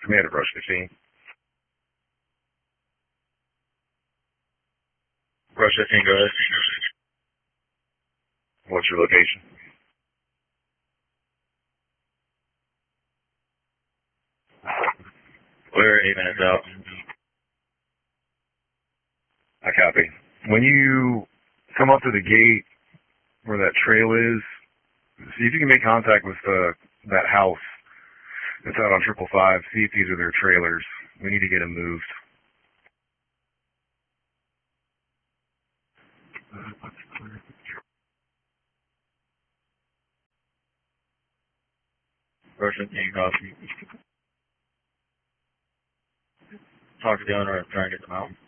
Commander Brush 15. Brush 15, go ahead. What's your location? We're 8 minutes out. I copy. When you come up to the gate where that trail is, see if you can make contact with that house that's out on 555. See if these are their trailers. We need to get them moved. Brush 15, copy. Talk to the owner and try and get them out.